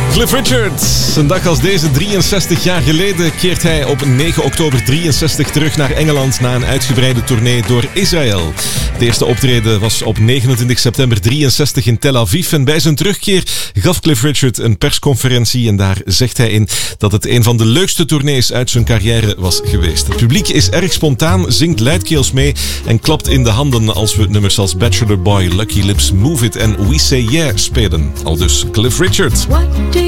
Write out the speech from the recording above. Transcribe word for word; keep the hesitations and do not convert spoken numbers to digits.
Cliff Richard. Een dag als deze, drieënzestig jaar geleden, keert hij op negen oktober drieënzestig terug naar Engeland na een uitgebreide tournee door Israël. De eerste optreden was op negenentwintig september drieënzestig in Tel Aviv. En bij zijn terugkeer gaf Cliff Richard een persconferentie en daar zegt hij in dat het een van de leukste tournees uit zijn carrière was geweest. Het publiek is erg spontaan, zingt luidkeels mee en klapt in de handen als we nummers als Bachelor Boy, Lucky Lips, Move It en We Say Yeah spelen. Aldus Cliff Richard. What do